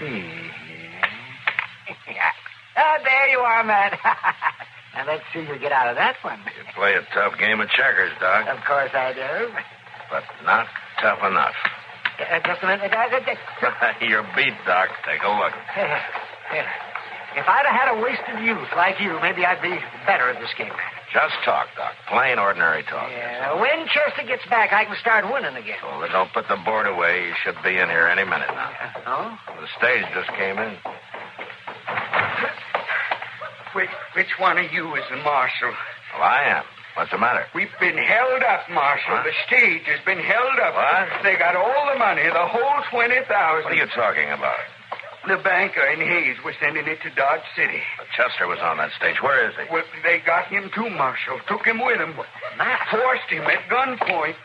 see. Oh, there you are, Matt. Now, let's see you get out of that one. You play a tough game of checkers, Doc. Of course I do. But not tough enough. Just a minute. You're beat, Doc. Take a look. If I'd have had a wasted youth like you, maybe I'd be better at this game, Matt. Just talk, Doc. Plain, ordinary talk. Yeah, when Chester gets back, I can start winning again. Well, then don't put the board away. You should be in here any minute now. Oh? The stage just came in. Which one of you is the marshal? Well, I am. What's the matter? We've been held up, Marshal. What? The stage has been held up. What? They got all the money, the whole $20,000. What are you talking about? The banker and Hayes were sending it to Dodge City. Chester was on that stage. Where is he? Well, they got him too, Marshal. Took him with them. Matt. Forced him at gunpoint.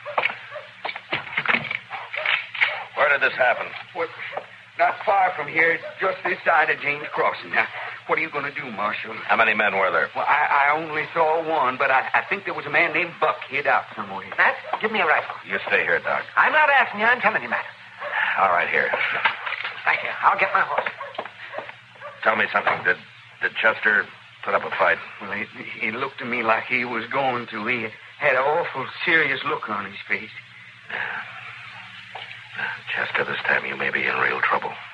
Where did this happen? Well, not far from here, just this side of James Crossing. Now, what are you going to do, Marshal? How many men were there? Well, I only saw one, but I think there was a man named Buck hid out somewhere. Matt, give me a rifle. You stay here, Doc. I'm not asking you. I'm telling you, Matt. All right, here. Right here. I'll get my horse. Tell me something. Did Chester put up a fight? Well, he looked to me like he was going to. He had an awful serious look on his face. Chester, this time you may be in real trouble.